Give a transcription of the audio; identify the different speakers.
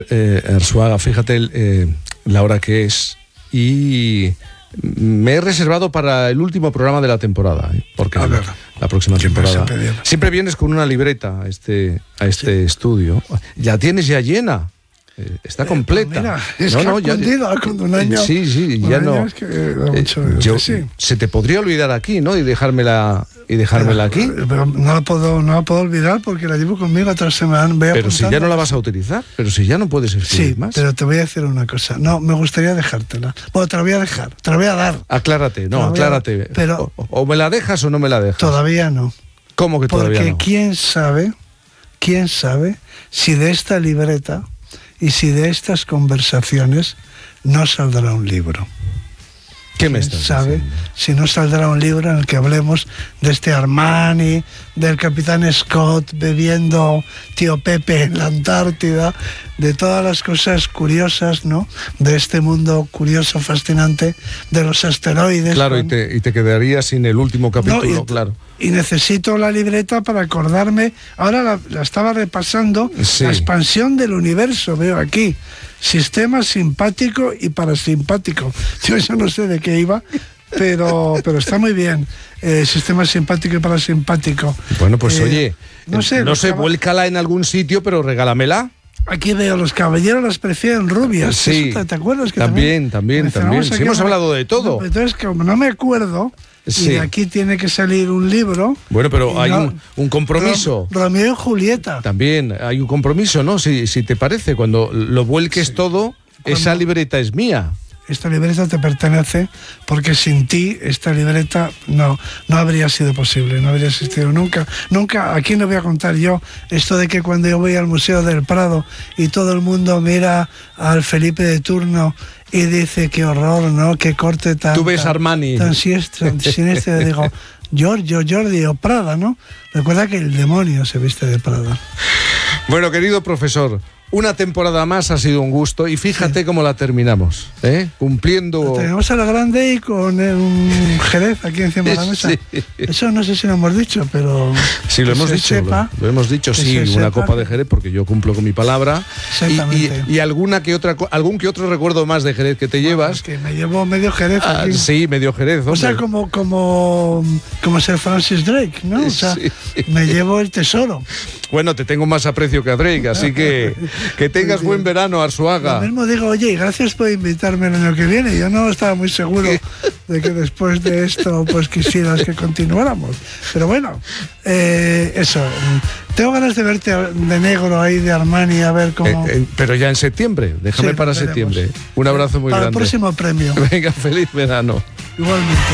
Speaker 1: Arzuaga, fíjate la hora que es y me he reservado para el último programa de la temporada, porque la próxima temporada siempre vienes con una libreta a este estudio. La tienes ya llena. Está completa.
Speaker 2: Pues mira, con un año.
Speaker 1: Sí, ya no.
Speaker 2: Es que
Speaker 1: se te podría olvidar aquí, ¿no? Y dejármela aquí.
Speaker 2: Pero no la puedo olvidar porque la llevo conmigo otra semana.
Speaker 1: Pero si ya no la vas a utilizar, pero si ya no puedes escribir más.
Speaker 2: Pero te voy a decir una cosa. No, me gustaría dejártela. Bueno, te la voy a dejar, te la voy a dar.
Speaker 1: Aclárate.
Speaker 2: Pero
Speaker 1: o me la dejas o no me la dejas.
Speaker 2: Todavía no.
Speaker 1: ¿Cómo que todavía no?
Speaker 2: Porque quién sabe si de esta libreta y si de estas conversaciones no saldrá un libro.
Speaker 1: ¿Qué me estás diciendo?
Speaker 2: Si no saldrá un libro en el que hablemos de este Armani, del capitán Scott bebiendo tío Pepe en la Antártida, de todas las cosas curiosas, ¿no? De este mundo curioso, fascinante, de los asteroides.
Speaker 1: Claro, y te quedarías sin el último capítulo, claro.
Speaker 2: Y necesito la libreta para acordarme. Ahora la estaba repasando, la expansión del universo, veo aquí. Sistema simpático y parasimpático. Yo eso no sé de qué iba, pero está muy bien. Sistema simpático y parasimpático.
Speaker 1: Bueno, pues oye, no sé, vuélcala en algún sitio, pero regálamela.
Speaker 2: Aquí veo, los caballeros las prefieren rubias.
Speaker 1: Sí.
Speaker 2: ¿Te acuerdas? Que
Speaker 1: también. Sí, hemos hablado de todo.
Speaker 2: No, entonces, como no me acuerdo, y de aquí tiene que salir un libro.
Speaker 1: Bueno, pero hay un compromiso.
Speaker 2: Romeo y Julieta.
Speaker 1: También hay un compromiso, ¿no? Si te parece, cuando lo vuelques todo, esa libreta es mía.
Speaker 2: Esta libreta te pertenece porque sin ti esta libreta no habría sido posible, no habría existido nunca. Aquí no voy a contar yo esto de que cuando yo voy al Museo del Prado y todo el mundo mira al Felipe de turno y dice qué horror, ¿no? Qué corte tan...
Speaker 1: Tú ves Armani.
Speaker 2: Tan siniestro, digo, Jordi o Prada, ¿no? Recuerda que el demonio se viste de Prada.
Speaker 1: Bueno, querido profesor, una temporada más ha sido un gusto y fíjate cómo la terminamos, cumpliendo...
Speaker 2: La tenemos a la grande y con un Jerez aquí encima de la mesa. Sí. Eso no sé si lo hemos dicho, pero...
Speaker 1: Sí, lo hemos dicho, lo hemos dicho, sí, una copa de Jerez, porque yo cumplo con mi palabra.
Speaker 2: Exactamente.
Speaker 1: Y algún que otro recuerdo más de Jerez que te llevas.
Speaker 2: Es que me llevo medio Jerez aquí.
Speaker 1: Sí, medio Jerez, hombre.
Speaker 2: O sea, como Sir Francis Drake, ¿no? O sea, me llevo el tesoro.
Speaker 1: Bueno, te tengo más aprecio que a Drake, así que tengas buen verano, Arzuaga.
Speaker 2: Lo mismo digo, oye, gracias por invitarme el año que viene. Yo no estaba muy seguro de que después de esto pues quisieras que continuáramos. Pero bueno, eso. Tengo ganas de verte de negro ahí, de Armani, a ver cómo...
Speaker 1: pero ya en septiembre, déjame para septiembre. Un abrazo muy grande.
Speaker 2: Para el próximo premio.
Speaker 1: Venga, feliz verano.
Speaker 2: Igualmente.